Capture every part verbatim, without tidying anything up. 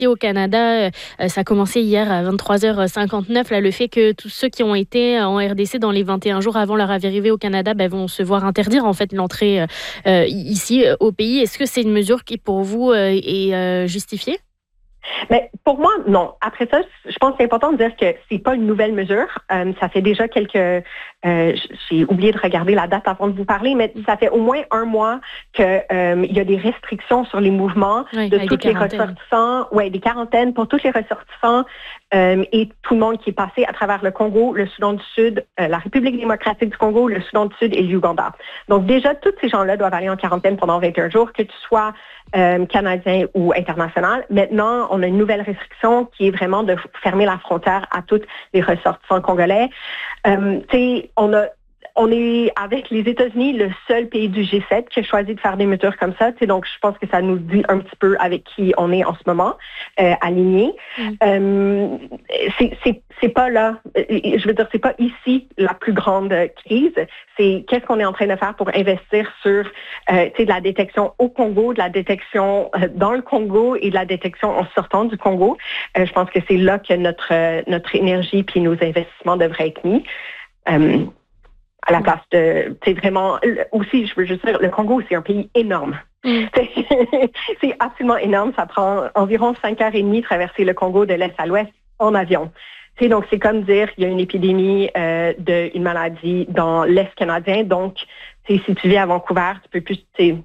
ici au Canada, euh, ça a commencé hier à vingt-trois heures cinquante-neuf. Là, le fait que tous ceux qui ont été en R D C dans les vingt et un jours avant leur arrivée au Canada ben, vont se voir interdire en fait l'entrée euh, ici euh, au pays. Est-ce que c'est une mesure qui pour vous euh, est euh, justifiée? Mais pour moi, non. Après ça, je pense que c'est important de dire que c'est pas une nouvelle mesure. Euh, ça fait déjà quelques... Euh, j'ai oublié de regarder la date avant de vous parler, mais ça fait au moins un mois qu'il euh, y a des restrictions sur les mouvements oui, de tous les ressortissants. Oui, des quarantaines pour tous les ressortissants euh, et tout le monde qui est passé à travers le Congo, le Soudan du Sud, euh, la République démocratique du Congo, le Soudan du Sud et l'Ouganda. Donc déjà, tous ces gens-là doivent aller en quarantaine pendant vingt et un jours, que tu sois euh, canadien ou international. Maintenant, on a une nouvelle restriction qui est vraiment de fermer la frontière à tous les ressortissants congolais. Euh, tu sais, on a On est, avec les États-Unis, le seul pays du G sept qui a choisi de faire des mesures comme ça. Donc, je pense que ça nous dit un petit peu avec qui on est en ce moment, euh, alignés. Mm. Euh, c'est, c'est, c'est pas là, je veux dire, c'est pas ici la plus grande crise. C'est qu'est-ce qu'on est en train de faire pour investir sur euh, de la détection au Congo, de la détection euh, dans le Congo et de la détection en sortant du Congo. Euh, je pense que c'est là que notre, euh, notre énergie puis nos investissements devraient être mis. Euh, à la place de, c'est vraiment, aussi, je veux juste dire, le Congo, c'est un pays énorme. Mm. C'est absolument énorme. Ça prend environ cinq heures et demie de traverser le Congo de l'est à l'ouest en avion. T'sais, donc, c'est comme dire qu'il y a une épidémie euh, d'une maladie dans l'Est canadien. Donc, si tu vis à Vancouver, tu peux plus... Oui.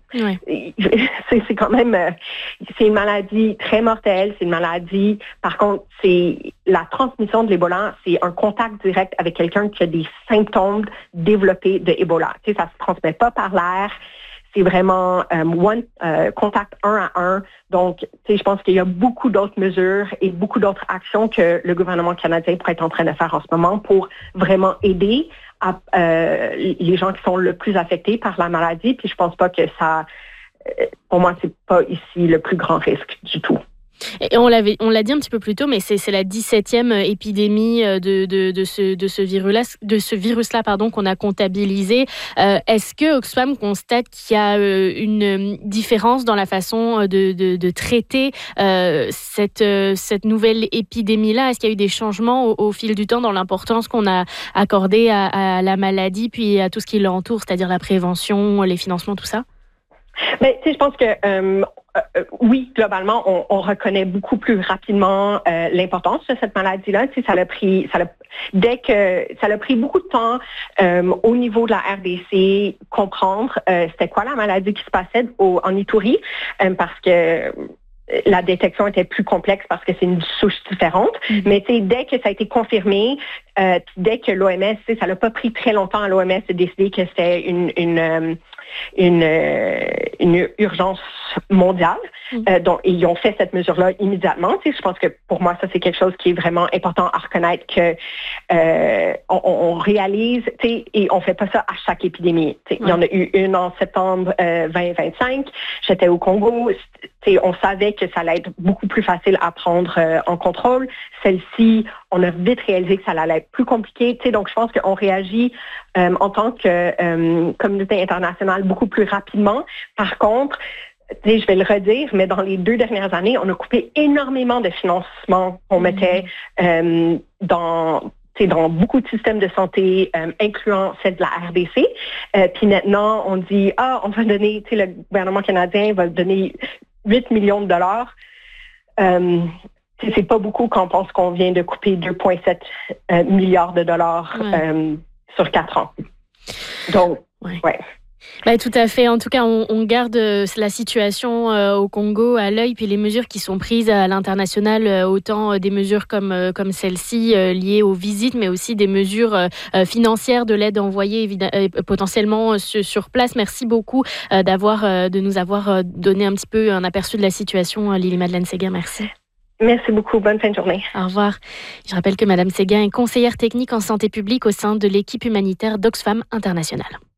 C'est, c'est quand même... Euh, c'est une maladie très mortelle. C'est une maladie... Par contre, c'est la transmission de l'Ebola, c'est un contact direct avec quelqu'un qui a des symptômes développés de Ebola. Tu sais, ça se transmet pas par l'air. C'est vraiment um, one, euh, contact un à un. Donc, tu sais, je pense qu'il y a beaucoup d'autres mesures et beaucoup d'autres actions que le gouvernement canadien pourrait être en train de faire en ce moment pour vraiment aider à, euh, les gens qui sont le plus affectés par la maladie. Puis, je pense pas que ça, pour moi, c'est pas ici le plus grand risque du tout. Et on, l'avait, on l'a dit un petit peu plus tôt, mais c'est, c'est la dix-septième épidémie de, de, de ce, de ce virus-là, de ce virus-là pardon, qu'on a comptabilisé. Euh, est-ce que Oxfam constate qu'il y a euh, une différence dans la façon de, de, de traiter euh, cette, euh, cette nouvelle épidémie-là? Est-ce qu'il y a eu des changements au, au fil du temps dans l'importance qu'on a accordée à, à la maladie puis à tout ce qui l'entoure, c'est-à-dire la prévention, les financements, tout ça? Ben, tu sais, je pense que euh, euh, oui, globalement, on, on reconnaît beaucoup plus rapidement euh, l'importance de cette maladie-là. Tu sais, ça l'a pris, ça l'a, dès que ça l'a pris beaucoup de temps euh, au niveau de la R D C comprendre euh, c'était quoi la maladie qui se passait au, en Ituri, euh, parce que la détection était plus complexe parce que c'est une souche différente. Mm-hmm. Mais tu sais, dès que ça a été confirmé, euh, dès que l'O M S, tu sais, ça n'a pas pris très longtemps à l'O M S de décider que c'était une une euh, une, euh, une urgence mondiale. Mm. Euh, donc, ils ont fait cette mesure-là immédiatement. Tu sais, je pense que pour moi, ça, c'est quelque chose qui est vraiment important à reconnaître que euh, on, on réalise, tu sais, et on fait pas ça à chaque épidémie. Tu sais, mm. Il y en a eu une en septembre euh, vingt vingt-cinq. J'étais au Congo. Tu sais, on savait que ça allait être beaucoup plus facile à prendre euh, en contrôle. Celle-ci, on a vite réalisé que ça allait être plus compliqué. Tu sais, donc, je pense qu'on réagit euh, en tant que euh, communauté internationale beaucoup plus rapidement. Par contre, je vais le redire, mais dans les deux dernières années, on a coupé énormément de financements qu'on mettait euh, dans, dans beaucoup de systèmes de santé, euh, incluant celle de la R D C. Euh, puis maintenant, on dit, ah, on va donner, le gouvernement canadien va donner huit millions de dollars. Euh, c'est pas beaucoup quand on pense qu'on vient de couper deux virgule sept euh, milliards de dollars ouais. euh, sur quatre ans. Donc, ouais. ouais. Bah, tout à fait. En tout cas, on, on garde la situation euh, au Congo à l'œil, puis les mesures qui sont prises à l'international, euh, autant euh, des mesures comme, euh, comme celle-ci euh, liées aux visites, mais aussi des mesures euh, financières de l'aide envoyée évidemment, euh, potentiellement euh, sur, sur place. Merci beaucoup euh, d'avoir, euh, de nous avoir euh, donné un petit peu un aperçu de la situation, euh, Lily-Madeleine Séguin. Merci. Merci beaucoup. Bonne fin de journée. Au revoir. Je rappelle que Mme Séguin est conseillère technique en santé publique au sein de l'équipe humanitaire d'Oxfam International.